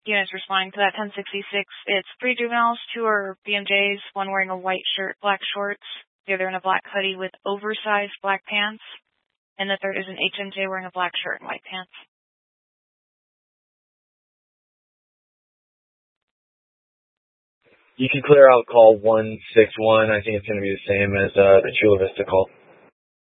units responding to that 1066. It's 3 juveniles, 2 are BMJs, 1 wearing a white shirt, black shorts, the other in a black hoodie with oversized black pants, and the third is an HMJ wearing a black shirt and white pants. You can clear out call 161. I think it's going to be the same as the Chula Vista call.